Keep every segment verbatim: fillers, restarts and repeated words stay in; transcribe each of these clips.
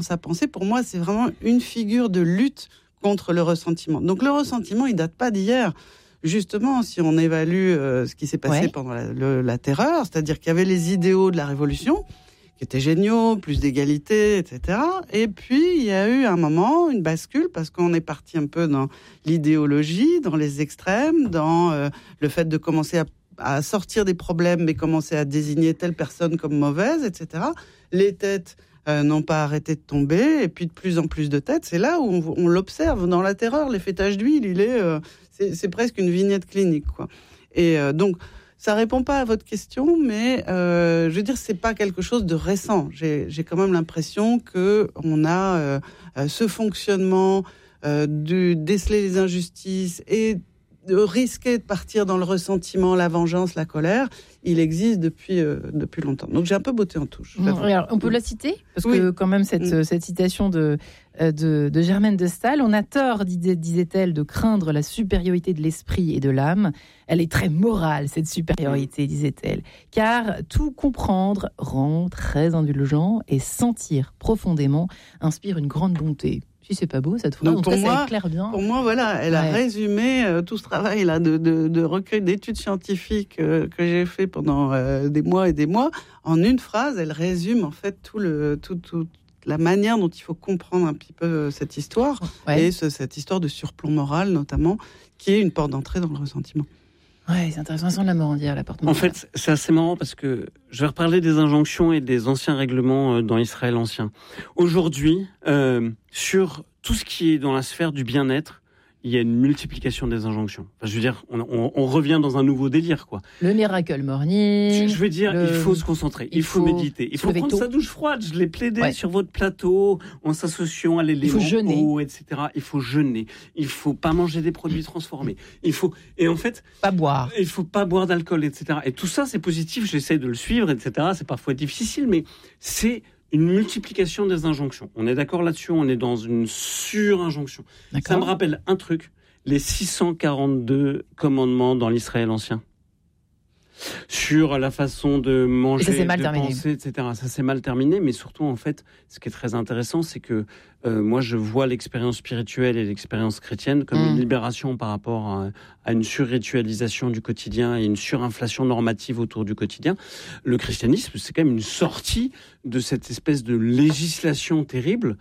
sa pensée, pour moi, c'est vraiment une figure de lutte contre le ressentiment. Donc le ressentiment, il date pas d'hier. Justement, si on évalue euh, ce qui s'est passé ouais. pendant la, le, la terreur, c'est-à-dire qu'il y avait les idéaux de la Révolution, qui étaient géniaux, plus d'égalité, et cetera. Et puis, il y a eu un moment, une bascule, parce qu'on est parti un peu dans l'idéologie, dans les extrêmes, dans euh, le fait de commencer à, à sortir des problèmes, mais commencer à désigner telle personne comme mauvaise, et cetera. Les têtes euh, n'ont pas arrêté de tomber, et puis de plus en plus de têtes. C'est là où on, on l'observe dans la terreur. L'effet tache d'huile, il est, euh, c'est, c'est presque une vignette clinique, quoi. Et euh, donc, ça répond pas à votre question, mais euh, je veux dire, c'est pas quelque chose de récent. J'ai, j'ai quand même l'impression que on a euh, ce fonctionnement euh, de déceler les injustices et de risquer de partir dans le ressentiment, la vengeance, la colère. Il existe depuis euh, depuis longtemps. Donc j'ai un peu botté en touche. Mmh, alors, on peut la citer parce oui. que quand même cette mmh. cette citation de de, de Germaine de Staël, on a tort, disait-elle, de craindre la supériorité de l'esprit et de l'âme. Elle est très morale cette supériorité, disait-elle, car tout comprendre rend très indulgent et sentir profondément inspire une grande bonté. Si c'est pas beau, cette phrase, donc pour moi, ça éclaire bien. Pour moi, voilà, elle ouais. a résumé euh, tout ce travail là de, de, de recueil d'études scientifiques euh, que j'ai fait pendant euh, des mois et des mois en une phrase. Elle résume en fait tout le tout, tout la manière dont il faut comprendre un petit peu euh, cette histoire ouais. et ce, cette histoire de surplomb moral notamment, qui est une porte d'entrée dans le ressentiment. Ouais, c'est intéressant, sans la mendier, la porte. En fait, c'est assez marrant parce que je vais reparler des injonctions et des anciens règlements dans Israël ancien. Aujourd'hui, euh, sur tout ce qui est dans la sphère du bien-être, il y a une multiplication des injonctions. Enfin, je veux dire, on, on, on revient dans un nouveau délire, quoi. Le miracle morning. Je veux dire, le... il faut se concentrer, il, il faut, faut méditer, il faut prendre tôt. sa douche froide. Je l'ai plaidé ouais. sur votre plateau, en s'associant à l'élément eau, et cetera. Il faut jeûner. Il faut pas manger des produits transformés. Il faut, et en fait, pas boire. Il faut pas boire d'alcool, et cetera. Et tout ça, c'est positif. J'essaie de le suivre, et cetera. C'est parfois difficile, mais c'est une multiplication des injonctions. On est d'accord là-dessus, on est dans une sur-injonction. D'accord. Ça me rappelle un truc, les six cent quarante-deux commandements dans l'Israël ancien. Sur la façon de manger, ça s'est mal de terminé. penser, et cetera. Ça s'est mal terminé, mais surtout, en fait, ce qui est très intéressant, c'est que euh, moi, je vois l'expérience spirituelle et l'expérience chrétienne comme mmh. une libération par rapport à, à une surritualisation du quotidien et une surinflation normative autour du quotidien. Le christianisme, c'est quand même une sortie de cette espèce de législation terrible.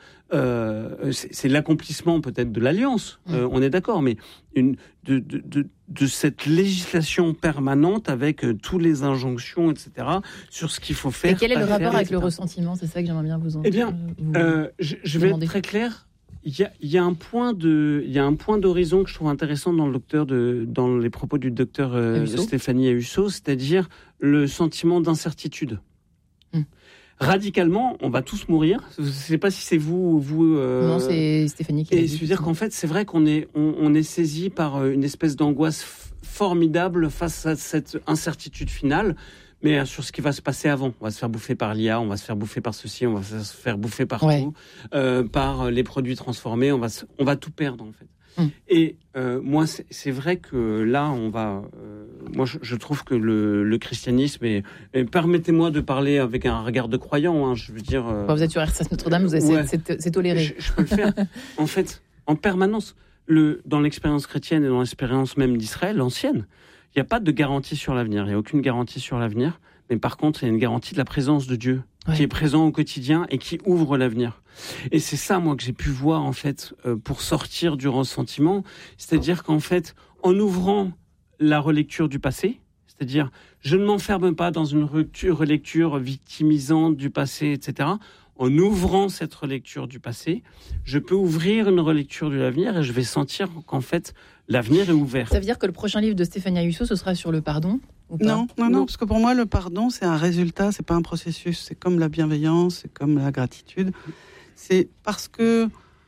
Euh, c'est, c'est l'accomplissement peut-être de l'alliance, mmh. euh, on est d'accord, mais une, de, de, de, de cette législation permanente avec euh, tous les injonctions, et cetera, sur ce qu'il faut faire. Et quel est le rapport faire, avec le ressentiment ? C'est ça que j'aimerais bien vous entendre. Eh bien, euh, je, je vais être très clair. Il y a, il y a un point de, il y a un point d'horizon que je trouve intéressant dans le docteur de, dans les propos du docteur euh, Stéphanie Ayuso, c'est-à-dire le sentiment d'incertitude. Hum. Radicalement, on va tous mourir. Je ne sais pas si c'est vous ou vous. Euh... Non, c'est Stéphanie qui l'a dit. Et c'est-à-dire qu'en fait, c'est vrai qu'on est, on, on est saisi par une espèce d'angoisse f- formidable face à cette incertitude finale. Mais sur ce qui va se passer avant, on va se faire bouffer par l'I A, on va se faire bouffer par ceci, on va se faire bouffer partout, ouais. euh, par les produits transformés, on va, se, on va tout perdre en fait. Hum. Et euh, moi, c'est, c'est vrai que là, on va. Euh, moi, je, je trouve que le, le christianisme et, et permettez-moi de parler avec un regard de croyant. Hein, je veux dire. Euh, vous êtes sur R S S Notre-Dame, vous avez, ouais, c'est, c'est toléré. Je, je peux le faire. En fait, en permanence, le, dans l'expérience chrétienne et dans l'expérience même d'Israël ancienne, il n'y a pas de garantie sur l'avenir. Il n'y a aucune garantie sur l'avenir. Mais par contre, il y a une garantie de la présence de Dieu, ouais. qui est présent au quotidien et qui ouvre l'avenir. Et c'est ça, moi, que j'ai pu voir, en fait, euh, pour sortir du ressentiment. C'est-à-dire qu'en fait, en ouvrant la relecture du passé, c'est-à-dire, je ne m'enferme pas dans une relecture victimisante du passé, et cetera. En ouvrant cette relecture du passé, je peux ouvrir une relecture de l'avenir et je vais sentir qu'en fait, l'avenir est ouvert. Ça veut dire que le prochain livre de Stéphanie Ayuso, ce sera sur le pardon ou pas ? Non, non, non, parce que pour moi, le pardon, c'est un résultat, c'est pas un processus. C'est comme la bienveillance, c'est comme la gratitude. C'est parce que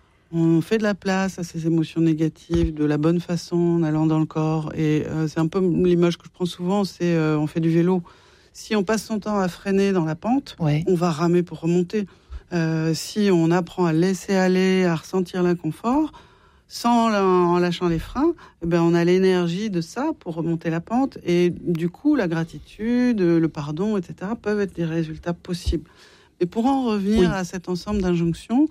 on fait de la place à ces émotions négatives de la bonne façon, en allant dans le corps. Et euh, c'est un peu l'image que je prends souvent, c'est euh, on fait du vélo. Si on passe son temps à freiner dans la pente, ouais. on va ramer pour remonter. Euh, si on apprend à laisser aller, à ressentir l'inconfort, sans la, en lâchant les freins, eh ben on a l'énergie de ça pour remonter la pente. Et du coup, la gratitude, le pardon, et cetera peuvent être des résultats possibles. Et pour en revenir oui. à cet ensemble d'injonctions,